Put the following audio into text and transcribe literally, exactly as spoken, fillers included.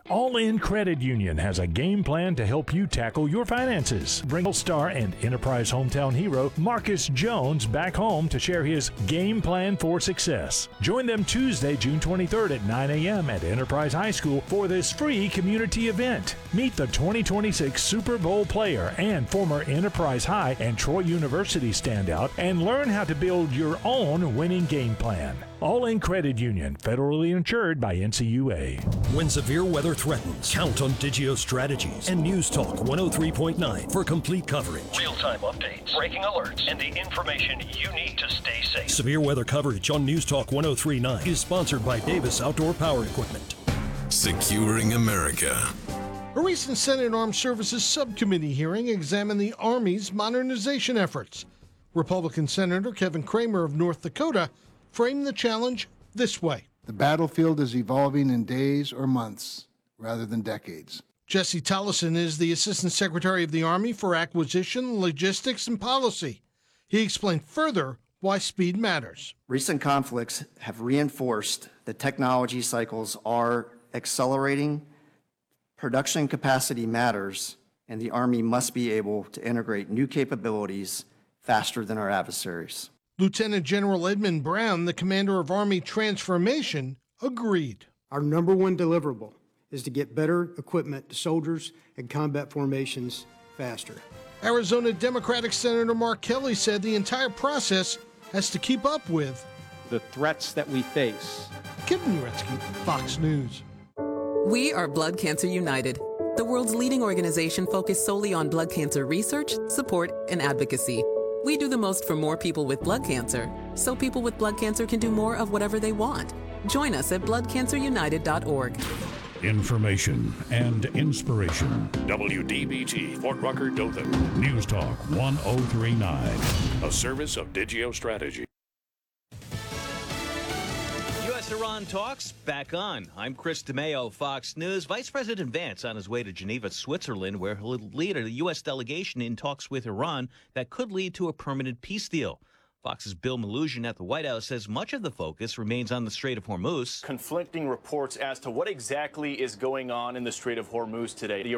All In Credit Union has a game plan to help you tackle your finances. Bring All-Star and Enterprise hometown hero Marcus Jones back home to share his game plan for success. Join them Tuesday, June twenty-third at nine a.m. at Enterprise High School for this free community event. Meet the twenty twenty-six Super Bowl player and former Enterprise High and Troy University standout and learn how to build your own winning game plan. All In Credit Union, federally insured by N C U A. When severe weather threatens, count on Digio Strategies and News Talk one oh three point nine for complete coverage. Real-time updates, breaking alerts, and the information you need to stay safe. Severe weather coverage on News Talk one oh three point nine is sponsored by Davis Outdoor Power Equipment. Securing America. A recent Senate Armed Services Subcommittee hearing examined the Army's modernization efforts. Republican Senator Kevin Cramer of North Dakota framed the challenge this way. The battlefield is evolving in days or months rather than decades. Jesse Tollison is the Assistant Secretary of the Army for Acquisition, Logistics, and Policy. He explained further why speed matters. Recent conflicts have reinforced that technology cycles are accelerating, production capacity matters, and the Army must be able to integrate new capabilities faster than our adversaries. Lieutenant General Edmund Brown, the commander of Army Transformation, agreed. Our number one deliverable is to get better equipment to soldiers and combat formations faster. Arizona Democratic Senator Mark Kelly said the entire process has to keep up with the threats that we face. Kevin Uretsky, Fox News. We are Blood Cancer United, the world's leading organization focused solely on blood cancer research, support, and advocacy. We do the most for more people with blood cancer, so people with blood cancer can do more of whatever they want. Join us at blood cancer united dot org. Information and inspiration. W D B T, Fort Rucker, Dothan. News Talk one oh three point nine. A service of Digio Strategy. U S Iran talks back on. I'm Chris DeMeo, Fox News. Vice President Vance on his way to Geneva, Switzerland, where he'll lead a U S delegation in talks with Iran that could lead to a permanent peace deal. Fox's Bill Melugin at the White House says much of the focus remains on the Strait of Hormuz. Conflicting reports as to what exactly is going on in the Strait of Hormuz today. The